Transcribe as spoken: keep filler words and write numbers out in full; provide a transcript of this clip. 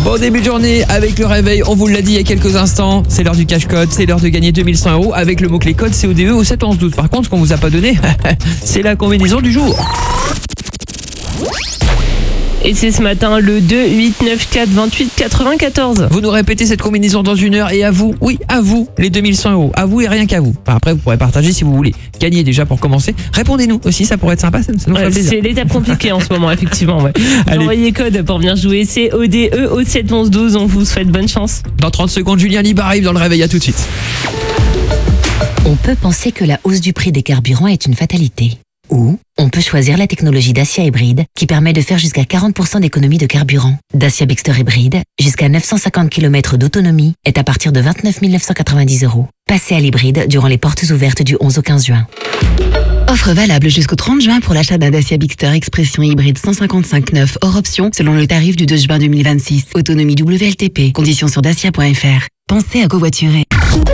Bon début de journée avec le réveil, on vous l'a dit il y a quelques instants, c'est l'heure du cash code, c'est l'heure de gagner deux mille cent euros avec le mot-clé code C O D E au sept onze douze. Par contre, ce qu'on vous a pas donné, c'est la combinaison du jour. Et c'est ce matin le deux, huit, neuf, quatre, vingt-huit, quatre-vingt-quatorze. Vous nous répétez cette combinaison dans une heure et à vous, oui, à vous, les deux mille cent euros. À vous et rien qu'à vous. Enfin, après, vous pourrez partager si vous voulez. Gagner déjà pour commencer. Répondez-nous aussi, ça pourrait être sympa, ça, ça nous Ouais, ferait plaisir. c'est l'étape compliquée en ce moment, effectivement. Ouais. Allez. Envoyez code pour venir jouer C O D E au sept onze douze. On vous souhaite bonne chance. Dans trente secondes, Julien Libre arrive dans le réveil, à tout de suite. On peut penser que la hausse du prix des carburants est une fatalité. Ou on peut choisir la technologie Dacia Hybride qui permet de faire jusqu'à quarante pour cent d'économie de carburant. Dacia Bigster Hybride, jusqu'à neuf cent cinquante kilomètres d'autonomie, est à partir de vingt-neuf mille neuf cent quatre-vingt-dix euros. Passez à l'hybride durant les portes ouvertes du onze au quinze juin. Offre valable jusqu'au trente juin pour l'achat d'un Dacia Bigster Expression hybride cent cinquante-cinq neuf hors option selon le tarif du deux juin deux mille vingt-six. Autonomie W L T P. Conditions sur dacia point F R. Pensez à covoiturer.